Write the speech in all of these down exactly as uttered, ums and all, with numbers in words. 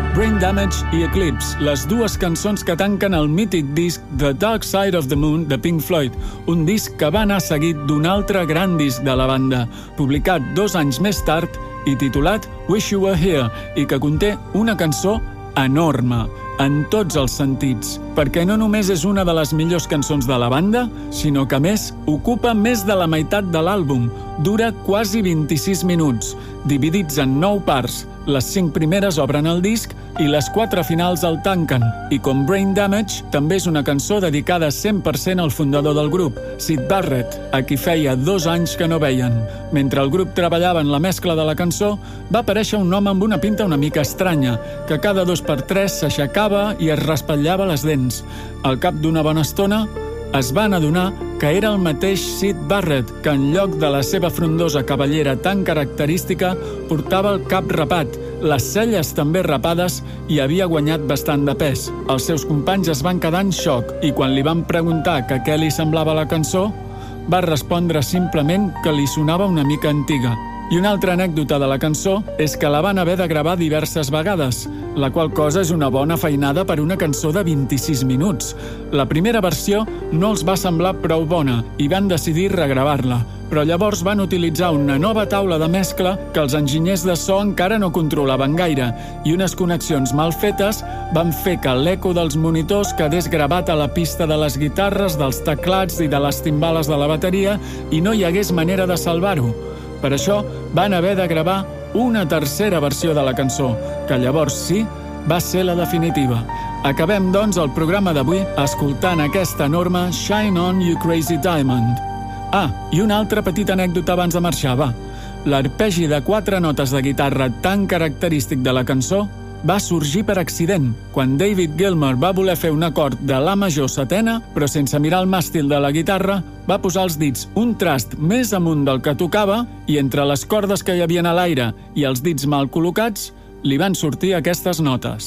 Brain Damage i Eclipse, les dues cançons que tanquen el mític disc The Dark Side of the Moon de Pink Floyd, un disc que va anar seguit d'un altre gran disc de la banda, publicat dos anys més tard i titulat Wish You Were Here, i que conté una cançó enorme, en tots els sentits, perquè no només és una de les millors cançons de la banda, sinó que, a més, ocupa més de la meitat de l'àlbum, dura quasi vint-i-sis minuts, dividits en nou parts. Les cinc primeres obren el disc i les quatre finals el tanquen. I com Brain Damage, també és una cançó dedicada cent per cent al fundador del grup, Syd Barrett, a qui feia dos anys que no veien. Mentre el grup treballava en la mescla de la cançó, va aparèixer un home amb una pinta una mica estranya, que cada dos per tres s'aixecava i es raspallava les dents. Al cap d'una bona estona, es van adonar que era el mateix Syd Barrett, que en lloc de la seva frondosa cabellera tan característica portava el cap rapat, les celles també rapades i havia guanyat bastant de pes. Els seus companys es van quedar en xoc i quan li van preguntar que què li semblava la cançó, va respondre simplement que li sonava una mica antiga. I una altra anècdota de la cançó és que la van haver de gravar diverses vegades, la qual cosa és una bona feinada per una cançó de vint-i-sis minuts. La primera versió no els va semblar prou bona i van decidir regravar-la, però llavors van utilitzar una nova taula de mescla que els enginyers de so encara no controlaven gaire i unes connexions mal fetes van fer que l'eco dels monitors quedés gravat a la pista de les guitarres, dels teclats i de les timbales de la bateria i no hi hagués manera de salvar-ho. Per això van haver de gravar una tercera versió de la cançó, que llavors sí, va ser la definitiva. Acabem, doncs, el programa d'avui escoltant aquesta enorme Shine On You Crazy Diamond. Ah, i una altra petita anècdota abans de marxar, va. L'arpegi de quatre notes de guitarra tan característic de la cançó va sorgir per accident, quan David Gilmour va voler fer un acord de la major setena, però sense mirar el màstil de la guitarra, va posar els dits un trast més amunt del que tocava i entre les cordes que hi havia a l'aire i els dits mal col·locats, li van sortir aquestes notes.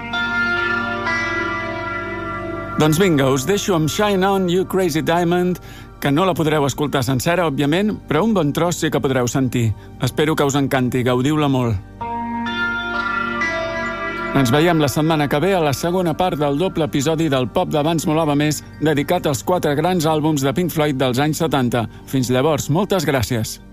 Doncs vinga, us deixo amb Shine On You Crazy Diamond, que no la podreu escoltar sencera, òbviament, però un bon tros sí que podreu sentir. Espero que us encanti, gaudiu-la molt. Ens veiem la setmana que ve a la segona part del doble episodi del Pop d'abans molava més, dedicat als quatre grans àlbums de Pink Floyd dels anys setanta. Fins llavors, moltes gràcies.